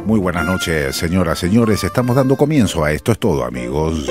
Muy buenas noches, señoras, señores. Estamos dando comienzo a Esto es Todo, amigos.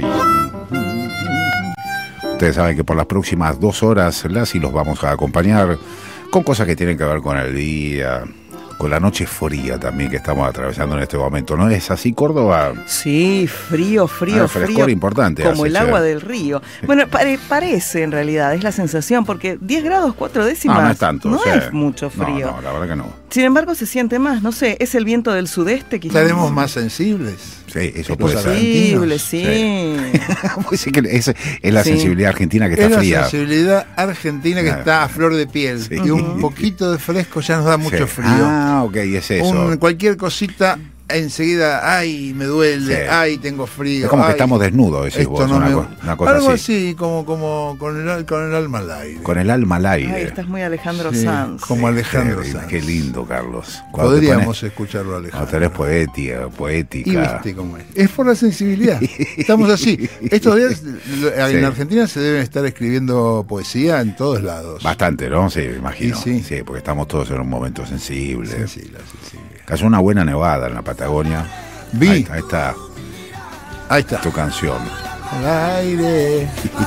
Ustedes saben que por las próximas 2 horas las y los vamos a acompañar con cosas que tienen que ver con el día, con la noche fría también que estamos atravesando en este momento. ¿No es así, Córdoba? Sí, frío, frescor importante. Como el agua del río. Bueno, parece en realidad, es la sensación, porque 10 grados 4 décimas no es tanto. No es mucho frío. No, la verdad que no. Sin embargo, se siente más, no sé, es el viento del sudeste quizás. ¿Estaremos más sensibles? Sí, eso puede ser. Sensibles, sí. Pues sí que es la sensibilidad argentina que está fría. Es la sensibilidad argentina que está a flor de piel. Sí. Y un poquito de fresco ya nos da mucho frío. Ah, ok, es eso. Cualquier cosita enseguida, ay, me duele, ay, tengo frío. Es como que estamos desnudos, decís vos, no una cosa algo así. Como con el alma al aire. Con el alma al aire. Ay, estás muy Alejandro Sanz. Como Alejandro Sanz. Qué lindo, Carlos. Podríamos escucharlo, Alejandro. Cuando tenés poética. Y viste cómo es. Es por la sensibilidad. Estamos así. Estos días en Argentina se deben estar escribiendo poesía en todos lados. Bastante, ¿no? Sí, me imagino. Sí, porque estamos todos en un momento sensible. Cayó una buena nevada en la Patagonia. Vi. Ahí está. Tu canción. Al aire.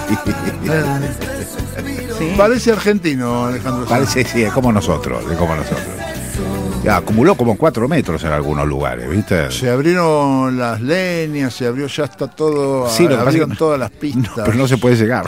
¿Sí? Parece argentino, Alejandro. Parece, sí, es como nosotros. Ya, acumuló como 4 metros en algunos lugares, ¿viste? Se abrieron las leñas, se abrió, ya está todo, sí, abrieron todas las pistas. No, pero no se puede llegar.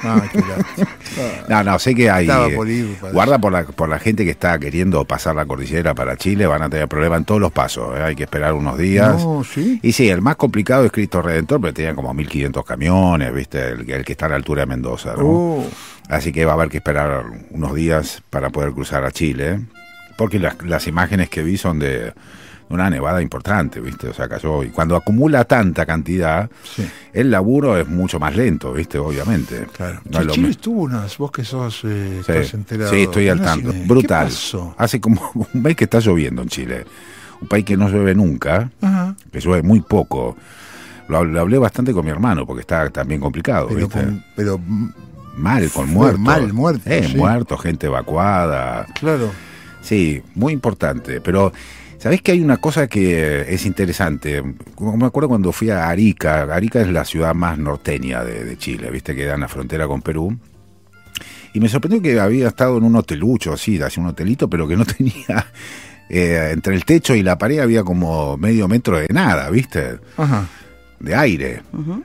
No, sé que hay. Guarda por la gente que está queriendo pasar la cordillera para Chile, van a tener problemas en todos los pasos, hay que esperar unos días. No, ¿sí? Y sí, el más complicado es Cristo Redentor, pero tenían como 1.500 camiones, ¿viste? El que está a la altura de Mendoza, ¿no? Así que va a haber que esperar unos días para poder cruzar a Chile. Porque las imágenes que vi son de una nevada importante, ¿viste? O sea, cayó. Y cuando acumula tanta cantidad, el laburo es mucho más lento, ¿viste? Obviamente. Claro. Chile estuvo vos que sos estás enterado. Sí, estoy al tanto. Brutal. ¿Qué pasó? Hace como un mes que está lloviendo en Chile. Un país que no llueve nunca, que llueve muy poco. Lo hablé bastante con mi hermano, porque está también complicado, ¿viste? Pero mal, con muertos. Muertos. Muertos, gente evacuada. Claro. Sí, muy importante, pero ¿sabés que hay una cosa que es interesante? Me acuerdo cuando fui a Arica. Arica es la ciudad más norteña de Chile, viste, que da en la frontera con Perú. Y me sorprendió que había estado en un hotelucho, así, un hotelito, pero que no tenía... entre el techo y la pared había como medio metro de nada, viste, de aire.